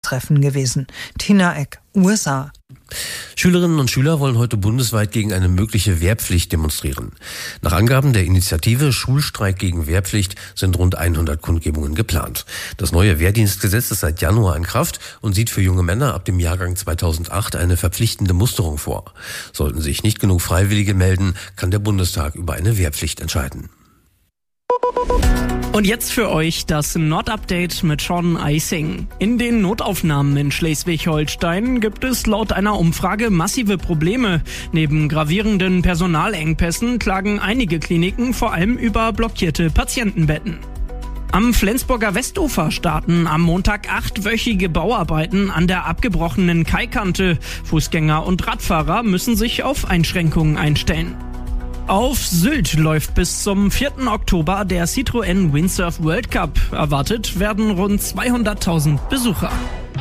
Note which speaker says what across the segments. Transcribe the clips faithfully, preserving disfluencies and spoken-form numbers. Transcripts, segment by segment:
Speaker 1: Bundestagstreffen gewesen. Tina Eck, U S A.
Speaker 2: Schülerinnen und Schüler wollen heute bundesweit gegen eine mögliche Wehrpflicht demonstrieren. Nach Angaben der Initiative Schulstreik gegen Wehrpflicht sind rund hundert Kundgebungen geplant. Das neue Wehrdienstgesetz ist seit Januar in Kraft und sieht für junge Männer ab dem Jahrgang zweitausendacht eine verpflichtende Musterung vor. Sollten sich nicht genug Freiwillige melden, kann der Bundestag über eine Wehrpflicht entscheiden.
Speaker 3: Und jetzt für euch das Nord-Update mit Sean Eising. In den Notaufnahmen in Schleswig-Holstein gibt es laut einer Umfrage massive Probleme. Neben gravierenden Personalengpässen klagen einige Kliniken vor allem über blockierte Patientenbetten. Am Flensburger Westufer starten am Montag achtwöchige Bauarbeiten an der abgebrochenen Kaikante. Fußgänger und Radfahrer müssen sich auf Einschränkungen einstellen. Auf Sylt läuft bis zum vierten Oktober der Citroën Windsurf World Cup. Erwartet werden rund zweihunderttausend Besucher.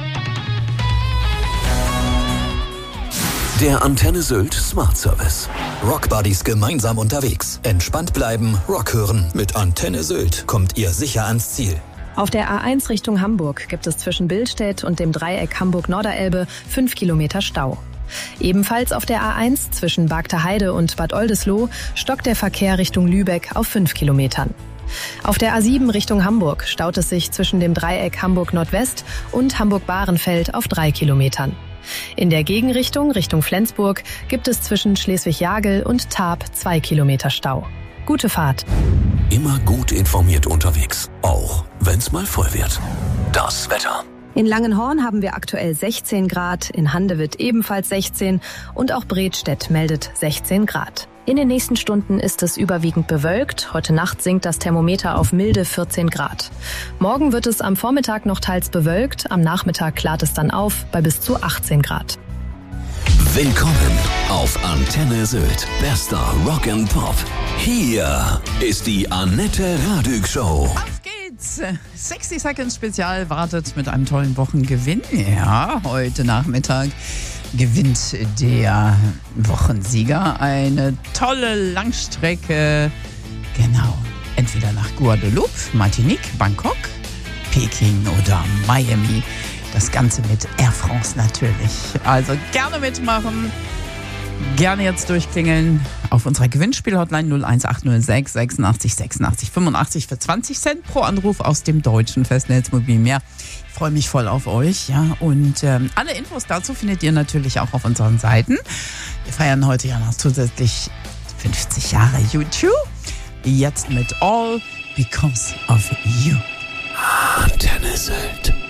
Speaker 4: Der Antenne Sylt Smart Service. Rock Buddies gemeinsam unterwegs. Entspannt bleiben, Rock hören. Mit Antenne Sylt kommt ihr sicher ans Ziel.
Speaker 5: Auf der A eins Richtung Hamburg gibt es zwischen Billstedt und dem Dreieck Hamburg-Norderelbe fünf Kilometer Stau. Ebenfalls auf der A eins zwischen Bagterheide und Bad Oldesloe stockt der Verkehr Richtung Lübeck auf fünf Kilometern. Auf der A sieben Richtung Hamburg staut es sich zwischen dem Dreieck Hamburg-Nordwest und Hamburg-Bahrenfeld auf drei Kilometern. In der Gegenrichtung Richtung Flensburg gibt es zwischen Schleswig-Jagel und Tarp zwei Kilometer Stau. Gute Fahrt.
Speaker 4: Immer gut informiert unterwegs, auch wenn's mal voll wird. Das Wetter.
Speaker 5: In Langenhorn haben wir aktuell sechzehn Grad, in Handewitt ebenfalls sechzehn und auch Bredstedt meldet sechzehn Grad. In den nächsten Stunden ist es überwiegend bewölkt. Heute Nacht sinkt das Thermometer auf milde vierzehn Grad. Morgen wird es am Vormittag noch teils bewölkt, am Nachmittag klart es dann auf bei bis zu achtzehn Grad.
Speaker 4: Willkommen auf Antenne Sylt. Bester Rock and Pop. Hier ist die Annette Radig Show.
Speaker 6: Auf geht's! sechzig Seconds Spezial wartet mit einem tollen Wochengewinn. Ja, heute Nachmittag gewinnt der Wochensieger eine tolle Langstrecke. Genau. Entweder nach Guadeloupe, Martinique, Bangkok, Peking oder Miami. Das Ganze mit Air France natürlich. Also gerne mitmachen. Gerne jetzt durchklingeln auf unserer Gewinnspiel-Hotline null eins acht null sechs sechsundachtzig sechsundachtzig fünfundachtzig für zwanzig Cent pro Anruf aus dem deutschen Festnetz Mobilmeer. Ich freue mich voll auf euch. Ja. Und ähm, alle Infos dazu findet ihr natürlich auch auf unseren Seiten. Wir feiern heute ja noch zusätzlich fünfzig Jahre YouTube. Jetzt mit All Because of You.
Speaker 4: Antenne Sylt.